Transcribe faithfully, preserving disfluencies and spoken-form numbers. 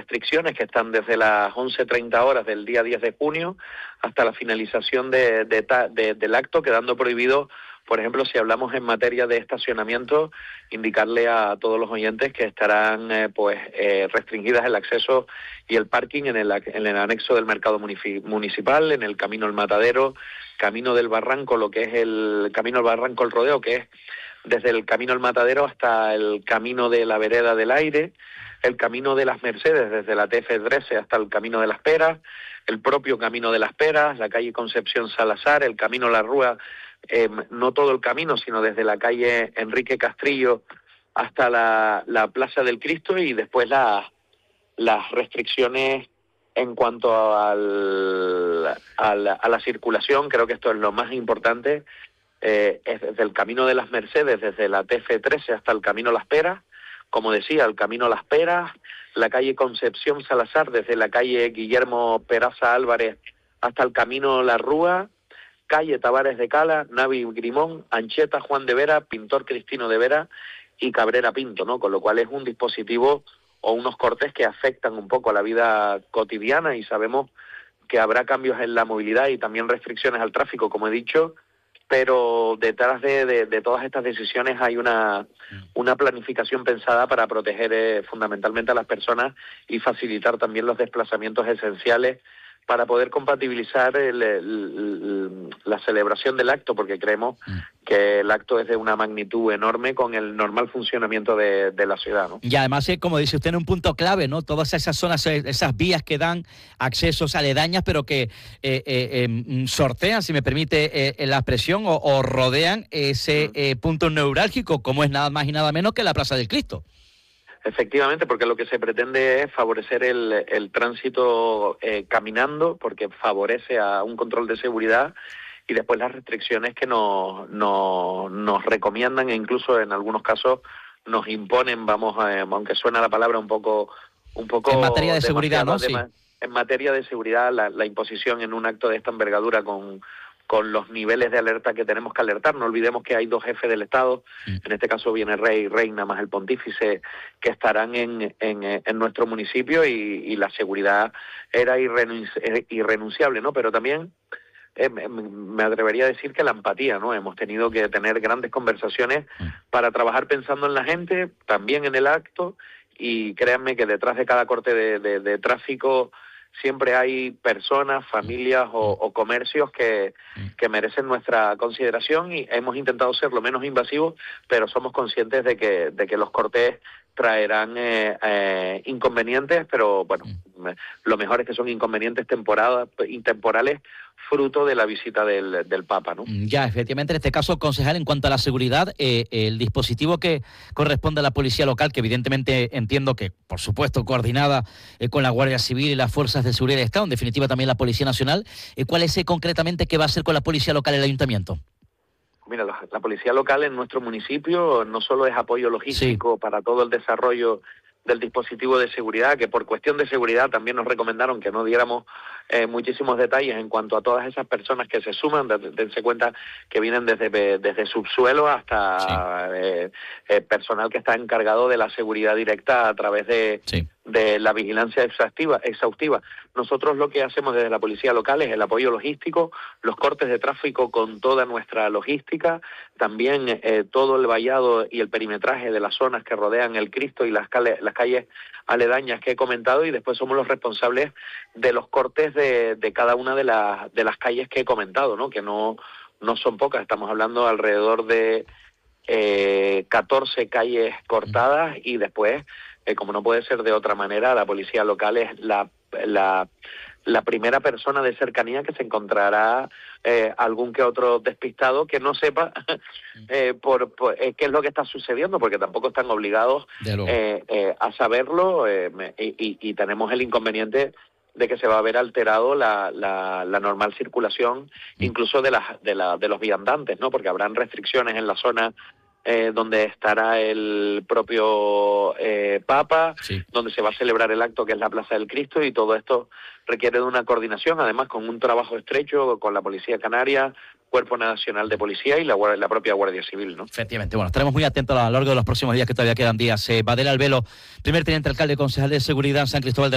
restricciones que están desde las once treinta horas del día diez de junio hasta la finalización de, de, de, del acto, quedando prohibido, por ejemplo, si hablamos en materia de estacionamiento, indicarle a todos los oyentes que estarán eh, pues eh, restringidas el acceso y el parking en el, en el anexo del mercado municipal, en el Camino al Matadero, Camino del Barranco, lo que es el Camino al Barranco el Rodeo, que es desde el Camino al Matadero hasta el Camino de la Vereda del Aire, el Camino de las Mercedes desde la T F trece hasta el Camino de las Peras, el propio Camino de las Peras, la calle Concepción Salazar, el Camino La Rúa, eh, no todo el camino, sino desde la calle Enrique Castrillo hasta la, la Plaza del Cristo, y después la, las restricciones en cuanto al, al, a la circulación. Creo que esto es lo más importante, eh, es desde el Camino de las Mercedes, desde la T F trece hasta el Camino Las Peras, como decía, el Camino Las Peras, la calle Concepción Salazar, desde la calle Guillermo Peraza Álvarez hasta el Camino La Rúa, calle Tavares de Cala, Navi Grimón, Ancheta Juan de Vera, Pintor Cristino de Vera y Cabrera Pinto, ¿no? Con lo cual es un dispositivo o unos cortes que afectan un poco a la vida cotidiana, y sabemos que habrá cambios en la movilidad y también restricciones al tráfico, como he dicho, pero detrás de, de, de todas estas decisiones hay una, una planificación pensada para proteger eh, fundamentalmente a las personas y facilitar también los desplazamientos esenciales para poder compatibilizar el, el, el, la celebración del acto, porque creemos que el acto es de una magnitud enorme con el normal funcionamiento de, de la ciudad, ¿no? Y además, como dice usted, en un punto clave, ¿no? Todas esas zonas, esas vías que dan accesos aledañas, pero que eh, eh, eh, sortean, si me permite eh, la expresión, o, o rodean ese eh, punto neurálgico, como es nada más y nada menos que la Plaza del Cristo. Efectivamente, porque lo que se pretende es favorecer el, el tránsito eh, caminando, porque favorece a un control de seguridad, y después las restricciones que nos, nos, nos recomiendan e incluso en algunos casos nos imponen, vamos, eh, aunque suena la palabra un poco... un poco en materia de seguridad, ¿no? Sí. En materia de seguridad, la, la imposición en un acto de esta envergadura con... con los niveles de alerta que tenemos que alertar. No olvidemos que hay dos jefes del Estado, en este caso viene rey y reina más el pontífice, que estarán en, en, en nuestro municipio, y, y la seguridad era irrenunci- irrenunciable, ¿no? Pero también eh, me atrevería a decir que la empatía, ¿no? Hemos tenido que tener grandes conversaciones para trabajar pensando en la gente, también en el acto, y créanme que detrás de cada corte de, de, de tráfico siempre hay personas, familias o, o comercios que, que merecen nuestra consideración, y hemos intentado ser lo menos invasivos, pero somos conscientes de que, de que los cortes traerán eh, eh, inconvenientes, pero bueno, lo mejor es que son inconvenientes temporadas, temporales, fruto de la visita del, del Papa, ¿no? Ya, efectivamente, en este caso, concejal, en cuanto a la seguridad, eh, el dispositivo que corresponde a la policía local, que evidentemente entiendo que, por supuesto, coordinada eh, con la Guardia Civil y las fuerzas de seguridad del Estado, en definitiva también la Policía Nacional, eh, ¿cuál es eh, concretamente qué va a hacer con la policía local el Ayuntamiento? Mira, la, la policía local en nuestro municipio no solo es apoyo logístico sí. para todo el desarrollo del dispositivo de seguridad, que por cuestión de seguridad también nos recomendaron que no diéramos eh, muchísimos detalles en cuanto a todas esas personas que se suman. Dense cuenta que vienen desde, desde subsuelo hasta sí. eh, eh, personal que está encargado de la seguridad directa a través de... Sí. de la vigilancia exhaustiva, exhaustiva. Nosotros lo que hacemos desde la policía local es el apoyo logístico, los cortes de tráfico con toda nuestra logística, también eh, todo el vallado y el perimetraje de las zonas que rodean el Cristo y las, cale, las calles aledañas que he comentado, y después somos los responsables de los cortes de, de cada una de, la, de las calles que he comentado, ¿no? Que no, no son pocas, estamos hablando alrededor de eh, catorce calles cortadas, y después Eh, como no puede ser de otra manera, la policía local es la, la, la primera persona de cercanía que se encontrará eh, algún que otro despistado que no sepa eh, por, por eh, qué es lo que está sucediendo, porque tampoco están obligados eh, eh, a saberlo, eh, y, y tenemos el inconveniente de que se va a ver alterado la, la, la normal circulación, incluso de, las, de, la, de los viandantes, ¿no? Porque habrán restricciones en la zona Eh, donde estará el propio eh, Papa, sí. donde se va a celebrar el acto, que es la Plaza del Cristo, y todo esto requiere de una coordinación, además con un trabajo estrecho con la Policía Canaria, Cuerpo Nacional de Policía y la, la propia Guardia Civil, ¿no? Efectivamente, bueno, estaremos muy atentos a lo largo de los próximos días, que todavía quedan días. Eh, Badel Albelo, primer teniente alcalde, concejal de Seguridad en San Cristóbal de